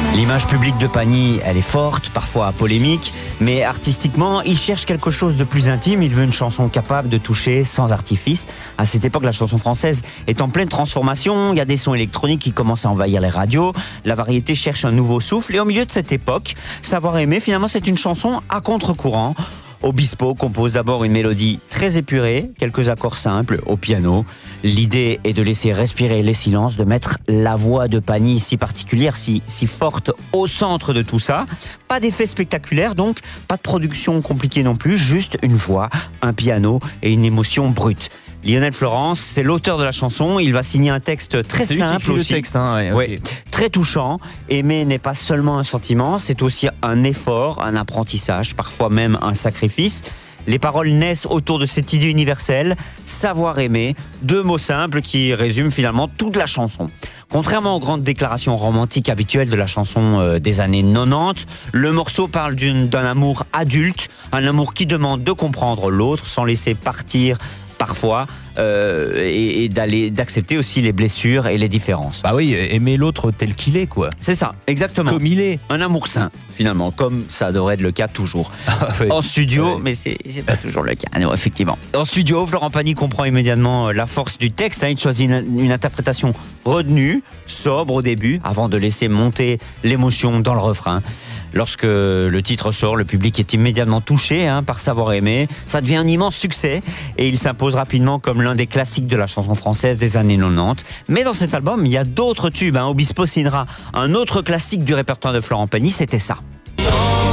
L'image publique de Pagny, elle est forte, parfois polémique, mais artistiquement, il cherche quelque chose de plus intime. Il veut une chanson capable de toucher sans artifice. À cette époque, la chanson française est en pleine transformation. Il y a des sons électroniques qui commencent à envahir les radios. La variété cherche un nouveau souffle. Et au milieu de cette époque, Savoir aimer, finalement, c'est une chanson à contre-courant. Obispo compose d'abord une mélodie très épurée, quelques accords simples au piano. L'idée est de laisser respirer les silences, de mettre la voix de Pagny si particulière, si forte au centre de tout ça. Pas d'effet spectaculaire donc, pas de production compliquée non plus, juste une voix, un piano et une émotion brute. Lionel Florence, c'est l'auteur de la chanson. Il va signer un texte très simple aussi. Le texte, hein, ouais, très touchant. Aimer n'est pas seulement un sentiment, c'est aussi un effort, un apprentissage, parfois même un sacrifice. Les paroles naissent autour de cette idée universelle, savoir aimer, deux mots simples qui résument finalement toute la chanson. Contrairement aux grandes déclarations romantiques habituelles de la chanson des années 90, le morceau parle d'un amour adulte, un amour qui demande de comprendre l'autre sans laisser partir parfois, et d'accepter aussi les blessures et les différences. Bah oui, aimer l'autre tel qu'il est, quoi. C'est ça, exactement. Comme il est. Un amour sain, finalement, comme ça devrait être le cas toujours. En studio, mais c'est pas toujours le cas, non, effectivement. En studio, Florent Pagny comprend immédiatement la force du texte. Il choisit une interprétation retenue, sobre au début, avant de laisser monter l'émotion dans le refrain. Lorsque le titre sort, le public est immédiatement touché par Savoir aimer. Ça devient un immense succès et il s'impose rapidement comme l'un des classiques de la chanson française des années 90. Mais dans cet album, il y a d'autres tubes. Obispo signera un autre classique du répertoire de Florent Pagny, c'était ça.